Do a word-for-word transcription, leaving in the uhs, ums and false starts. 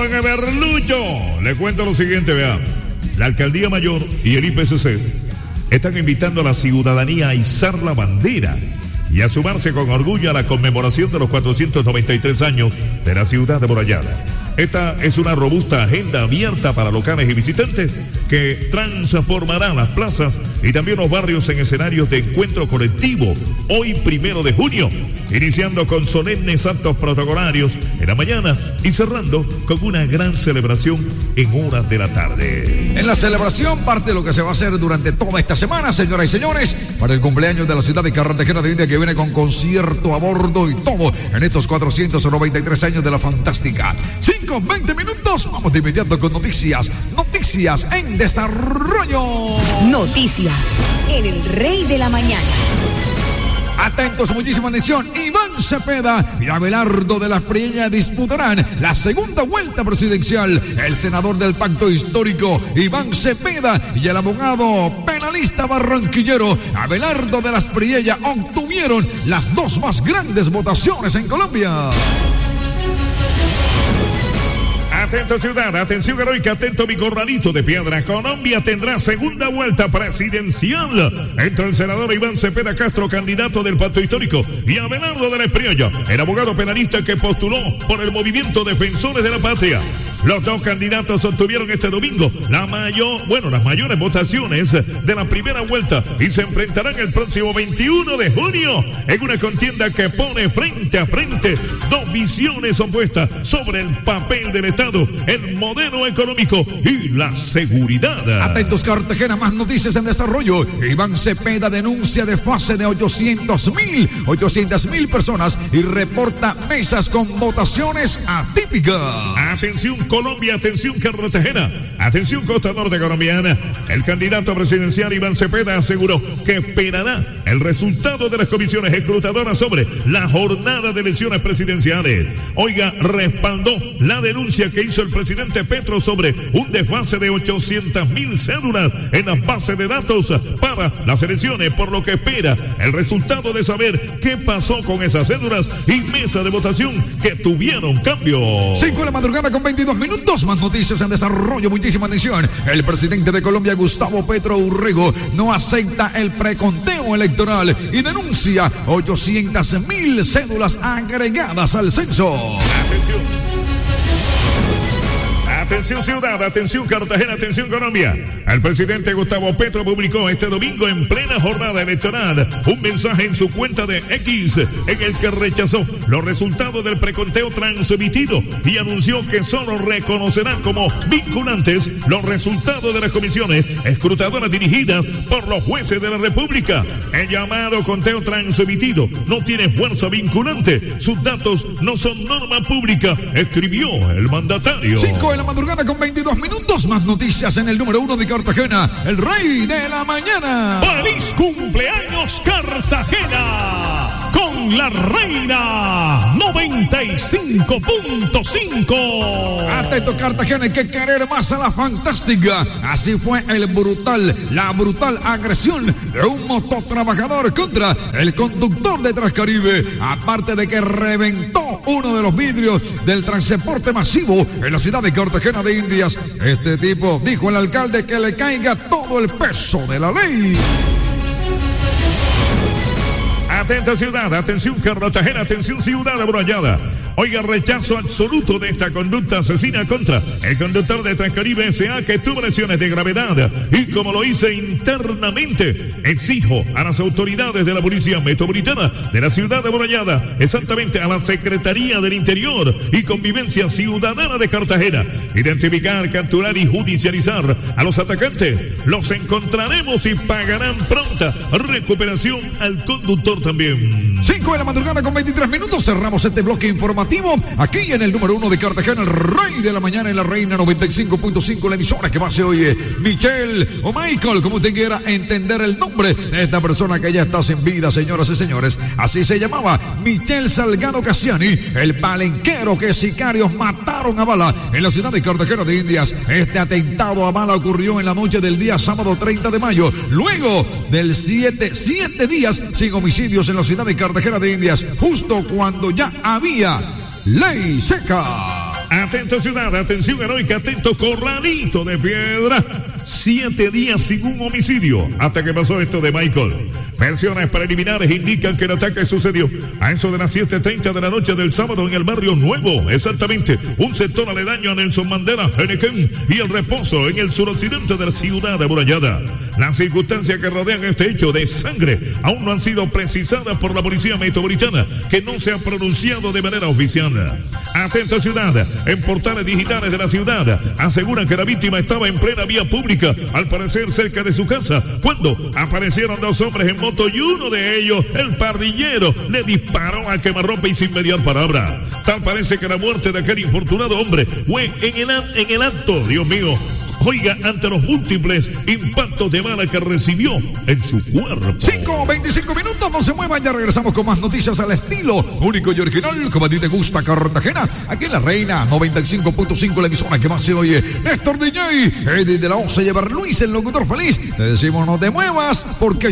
Juan Eberlucho. Le cuento lo siguiente, vea. La Alcaldía Mayor y el I P C C están invitando a la ciudadanía a izar la bandera y a sumarse con orgullo a la conmemoración de los cuatrocientos noventa y tres años de la ciudad de amurallada. Esta es una robusta agenda abierta para locales y visitantes que transformará las plazas y también los barrios en escenarios de encuentro colectivo hoy primero de junio, iniciando con solemnes actos protocolarios en la mañana y cerrando con una gran celebración en horas de la tarde. En la celebración, parte de lo que se va a hacer durante toda esta semana, señoras y señores, para el cumpleaños de la ciudad de Cartagena de India, que viene con concierto a bordo y todo en estos cuatrocientos noventa y tres años de la fantástica. cinco, veinte minutos, vamos de inmediato con noticias, noticias en desarrollo. Noticias en el Rey de la Mañana. Atentos, muchísima atención. Iván Cepeda y Abelardo de la Espriella disputarán la segunda vuelta presidencial. El senador del Pacto Histórico, Iván Cepeda, y el abogado penalista barranquillero, Abelardo de la Espriella, obtuvieron las dos más grandes votaciones en Colombia. Atento ciudad, atención heroica, atento mi corralito de piedra. Colombia tendrá segunda vuelta presidencial entre el senador Iván Cepeda Castro, candidato del Pacto Histórico, y Abelardo de la Espriella, el abogado penalista que postuló por el movimiento Defensores de la Patria. Los dos candidatos obtuvieron este domingo la mayor, bueno, las mayores votaciones de la primera vuelta y se enfrentarán el próximo veintiuno de junio en una contienda que pone frente a frente dos visiones opuestas sobre el papel del Estado, el modelo económico y la seguridad. Atentos, Cartagena, más noticias en desarrollo. Iván Cepeda denuncia desfase de ochocientos mil personas y reporta mesas con votaciones atípicas. Atención Colombia, atención Cartagena, atención Costa Norte colombiana. El candidato presidencial Iván Cepeda aseguró que esperará el resultado de las comisiones escrutadoras sobre la jornada de elecciones presidenciales. Oiga, respaldó la denuncia que hizo el presidente Petro sobre un desfase de ochocientas mil cédulas en las bases de datos para las elecciones, por lo que espera el resultado de saber qué pasó con esas cédulas y mesa de votación que tuvieron cambio. cinco de la madrugada con veintidós minutos, más noticias en desarrollo, muchísima atención. El presidente de Colombia, Gustavo Petro Urrego, no acepta el preconteo electoral y denuncia ochocientas mil cédulas agregadas al censo. Atención. Atención ciudad, atención Cartagena, atención Colombia. El presidente Gustavo Petro publicó este domingo en plena jornada electoral un mensaje en su cuenta de X en el que rechazó los resultados del preconteo transmitido y anunció que solo reconocerá como vinculantes los resultados de las comisiones escrutadoras dirigidas por los jueces de la República. El llamado conteo transmitido no tiene fuerza vinculante, sus datos no son norma pública, escribió el mandatario. cinco de la madrugada con veintidós minutos, más noticias en el número uno de Cartagena, el Rey de la Mañana. ¡Feliz cumpleaños Cartagena! Con la Reina noventa y cinco punto cinco. Atento Cartagena, hay que querer más a la fantástica. Así fue el brutal, la brutal agresión de un mototrabajador contra el conductor de Transcaribe. Aparte de que reventó uno de los vidrios del transporte masivo en la ciudad de Cartagena de Indias. Este tipo dijo al alcalde que le caiga todo el peso de la ley. Atenta ciudad, atención Cartagena, atención ciudad amurallada. Oiga, rechazo absoluto de esta conducta asesina contra el conductor de Transcaribe S A que tuvo lesiones de gravedad. Y como lo hice internamente, exijo a las autoridades de la Policía Metropolitana de la ciudad amurallada, exactamente a la Secretaría del Interior y Convivencia Ciudadana de Cartagena, identificar, capturar y judicializar a los atacantes. Los encontraremos y pagarán pronta recuperación al conductor también. cinco de la madrugada con veintitrés minutos, cerramos este bloque informativo aquí en el número uno de Cartagena, el Rey de la Mañana en la Reina noventa y cinco punto cinco, la emisora que más se oye. Michelle o Michael, como usted quiera entender el nombre de esta persona que ya está sin vida, señoras y señores. Así se llamaba Michelle Salgado Cassiani, el palenquero que sicarios mataron a bala en la ciudad de Cartagena de Indias. Este atentado a bala ocurrió en la noche del día sábado treinta de mayo, luego del siete, siete días sin homicidios en la ciudad de Cartagena de Indias, justo cuando ya había ley seca. Atento ciudad, atención heroica, atento Corralito de Piedra. Siete días sin un homicidio hasta que pasó esto de Michael. Versiones preliminares indican que el ataque sucedió a eso de las siete treinta de la noche del sábado en el barrio Nuevo, exactamente un sector aledaño a Nelson Mandela, Henequén y El Reposo en el suroccidente de la ciudad amurallada. Las circunstancias que rodean este hecho de sangre aún no han sido precisadas por la policía metropolitana, que no se ha pronunciado de manera oficial. Atento ciudad, en portales digitales de la ciudad aseguran que la víctima estaba en plena vía pública, al parecer cerca de su casa, cuando aparecieron dos hombres en moto y uno de ellos, el parrillero, le disparó a quemarropa y sin mediar palabra. Tal parece que la muerte de aquel infortunado hombre fue en el, en el acto, Dios mío, oiga, ante los múltiples impactos de bala que recibió en su cuerpo. cinco, veinticinco minutos, no se muevan, ya regresamos con más noticias al estilo único y original, como a ti te gusta, Cartagena, aquí en La Reina noventa y cinco punto cinco, la emisora que más se oye. Néstor D J, Eddie de la once, llevar Luis, el locutor feliz. Te decimos no te muevas, porque